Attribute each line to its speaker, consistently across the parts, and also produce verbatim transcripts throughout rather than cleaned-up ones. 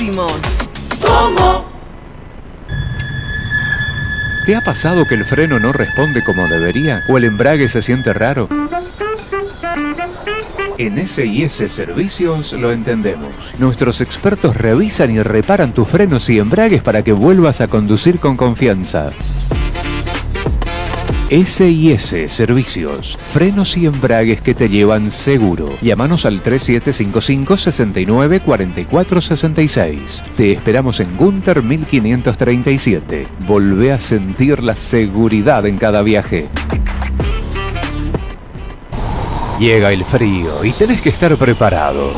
Speaker 1: decimos. ¿Cómo?
Speaker 2: ¿Te ha pasado que el freno no responde como debería o el embrague se siente raro? En S I S Servicios lo entendemos. Nuestros expertos revisan y reparan tus frenos y embragues para que vuelvas a conducir con confianza. S I S Servicios, frenos y embragues que te llevan seguro. Llámanos al tres siete cinco cinco, seis nueve cuatro cuatro seis seis. Te esperamos en Gunter mil quinientos treinta y siete. Volvé a sentir la seguridad en cada viaje. Llega el frío y tenés que estar preparado.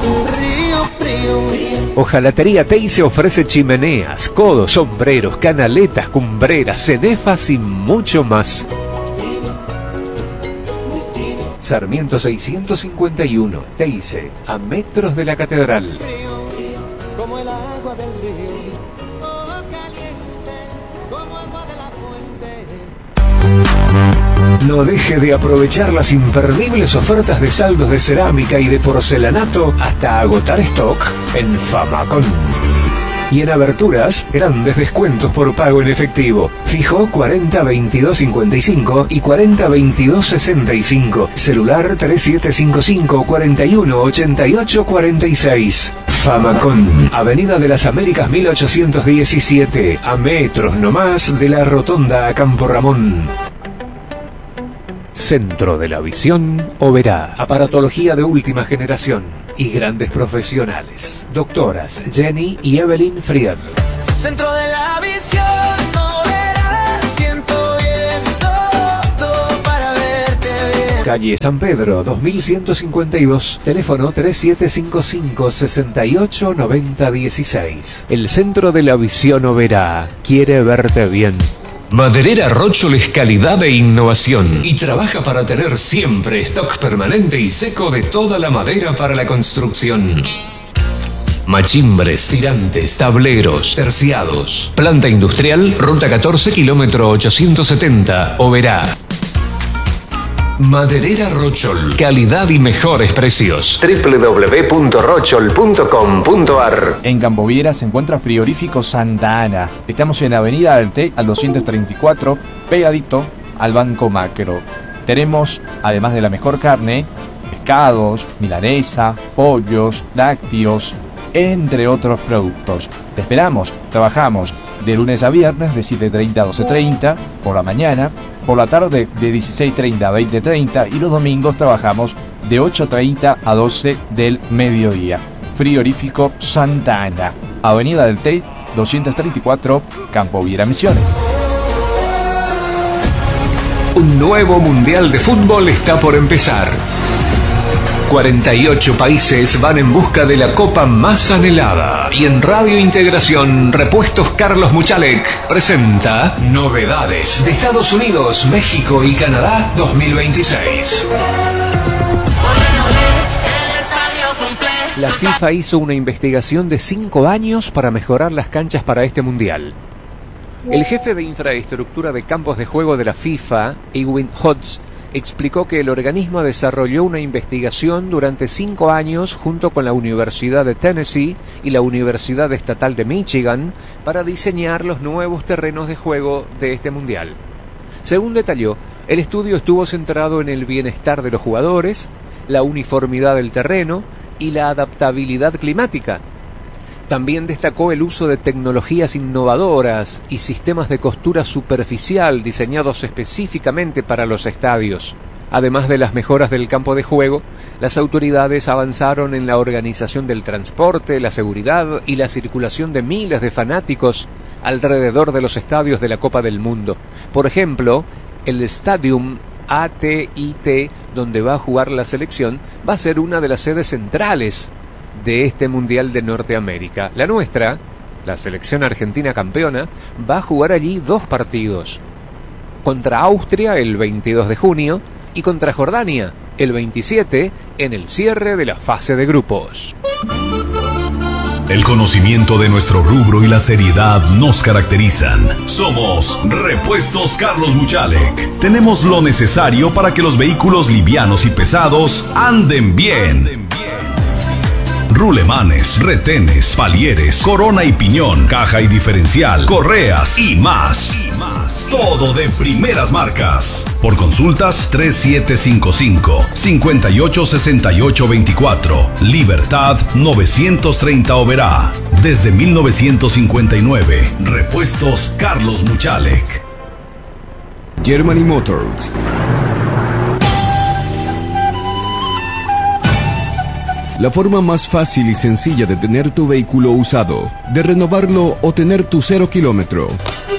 Speaker 2: Hojalatería Teise ofrece chimeneas, codos, sombreros, canaletas, cumbreras, cenefas y mucho más. Sarmiento seiscientos cincuenta y uno, Teise, a metros de la catedral. Como el agua del río, oh, caliente, como agua de la fuente. No deje de aprovechar las imperdibles ofertas de saldos de cerámica y de porcelanato hasta agotar stock en Famacom. Y en aberturas, grandes descuentos por pago en efectivo. Fijo cuarenta veintidós cincuenta y cinco y cuarenta veintidós sesenta y cinco. Celular tres siete cinco cinco, cuarenta y uno, ochenta y ocho cuarenta y seis. Famacom, Avenida de las Américas mil ochocientos diecisiete, a metros nomás de la Rotonda a Campo Ramón. Centro de la Visión Oberá, aparatología de última generación y grandes profesionales. Doctoras Jenny y Evelyn Fried.
Speaker 3: Centro de la Visión Oberá, siento bien todo para verte bien.
Speaker 2: Calle San Pedro dos mil ciento cincuenta y dos, teléfono tres siete cinco cinco, seis ocho nueve cero uno seis. El Centro de la Visión Oberá quiere verte bien.
Speaker 4: Maderera Rochol es calidad e innovación y trabaja para tener siempre stock permanente y seco de toda la madera para la construcción. Machimbres, tirantes, tableros, terciados. Planta industrial, ruta catorce, kilómetro ochocientos setenta, Oberá. Maderera Rochol, calidad y mejores precios. doble u doble u doble u punto rochol punto com punto ar.
Speaker 5: En Campoviera se encuentra Frigorífico Santa Ana. Estamos en Avenida del Té al doscientos treinta y cuatro, pegadito al Banco Macro. Tenemos, además de la mejor carne, pescados, milanesa, pollos, lácteos, entre otros productos. Te esperamos, trabajamos de lunes a viernes de siete treinta a doce treinta, por la mañana, por la tarde de dieciséis treinta a veinte treinta y los domingos trabajamos de ocho treinta a doce del mediodía. Frigorífico Santa Ana, Avenida del Té, doscientos treinta y cuatro, Campoviera Misiones.
Speaker 4: Un nuevo Mundial de Fútbol está por empezar. cuarenta y ocho países van en busca de la copa más anhelada. Y en Radio Integración, Repuestos Carlos Muchalek presenta novedades de Estados Unidos, México y Canadá dos mil veintiséis.
Speaker 2: La FIFA hizo una investigación de cinco años para mejorar las canchas para este mundial. El jefe de infraestructura de campos de juego de la FIFA, Ewing Hodges, explicó que el organismo desarrolló una investigación durante cinco años junto con la Universidad de Tennessee y la Universidad Estatal de Michigan para diseñar los nuevos terrenos de juego de este mundial. Según detalló, el estudio estuvo centrado en el bienestar de los jugadores, la uniformidad del terreno y la adaptabilidad climática. También destacó el uso de tecnologías innovadoras y sistemas de costura superficial diseñados específicamente para los estadios. Además de las mejoras del campo de juego, las autoridades avanzaron en la organización del transporte, la seguridad y la circulación de miles de fanáticos alrededor de los estadios de la Copa del Mundo. Por ejemplo, el Stadium A T y T, donde va a jugar la selección, va a ser una de las sedes centrales de este Mundial de Norteamérica. La nuestra, la selección argentina campeona, va a jugar allí dos partidos. Contra Austria el veintidós de junio y contra Jordania el veintisiete en el cierre de la fase de grupos.
Speaker 6: El conocimiento de nuestro rubro y la seriedad nos caracterizan. Somos Repuestos Carlos Muchalek. Tenemos lo necesario para que los vehículos livianos y pesados anden bien. rulemanes, retenes, palieres, corona y piñón, caja y diferencial, correas y más. Y más. Todo de primeras marcas. Por consultas tres siete cinco cinco, cinco ocho seis ocho dos cuatro. Libertad novecientos treinta Oberá. Desde mil novecientos cincuenta y nueve. Repuestos Carlos Muchalek.
Speaker 7: Germany Motors. La forma más fácil y sencilla de tener tu vehículo usado, de renovarlo o tener tu cero kilómetro.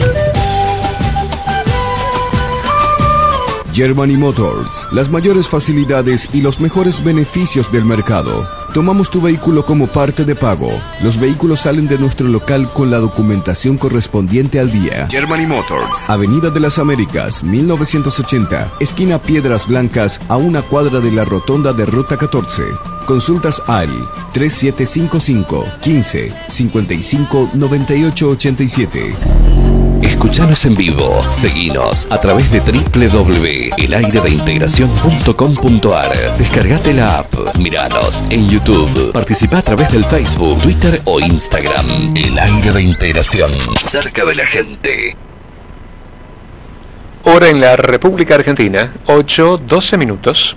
Speaker 7: Germany Motors, las mayores facilidades y los mejores beneficios del mercado. Tomamos tu vehículo como parte de pago. Los vehículos salen de nuestro local con la documentación correspondiente al día. Germany Motors, Avenida de las Américas, mil novecientos ochenta, esquina Piedras Blancas, a una cuadra de la rotonda de Ruta catorce. Consultas al tres siete cinco cinco, quince, cincuenta y cinco, noventa y ocho ochenta y siete.
Speaker 8: Escuchanos en vivo, seguinos a través de doble u doble u doble u punto el aire de integración punto com punto a r. Descargate la app, miranos en YouTube, participa a través del Facebook, Twitter o Instagram. El Aire de Integración, cerca de la gente.
Speaker 2: Hora en la República Argentina, ocho doce minutos.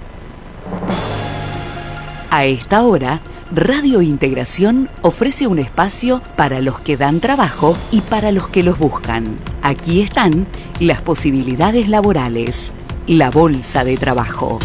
Speaker 9: A esta hora, Radio Integración ofrece un espacio para los que dan trabajo y para los que los buscan. Aquí están las posibilidades laborales, la bolsa de trabajo.